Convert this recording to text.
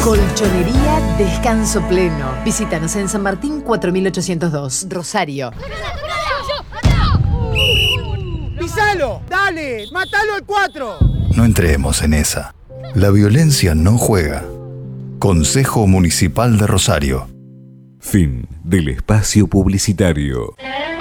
Colchonería Descanso Pleno. Visítanos en San Martín 4802, Rosario. ¡Pisalo! ¡Dale! ¡Mátalo al 4! No entremos en esa. La violencia no juega. Consejo Municipal de Rosario. Fin del espacio publicitario.